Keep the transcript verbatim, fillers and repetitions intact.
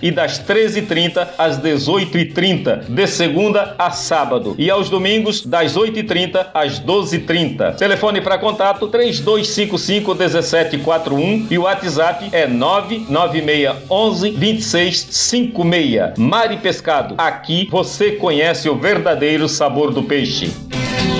e das treze e trinta às dezoito e trinta, de segunda a sábado. E aos domingos, das oito e trinta às doze e trinta. Telefone para contato três dois cinco cinco, um sete quatro um e o WhatsApp é nove nove seis um um, dois seis cinco seis. Mar e Pescado, aqui você conhece o verdadeiro sabor do peixe.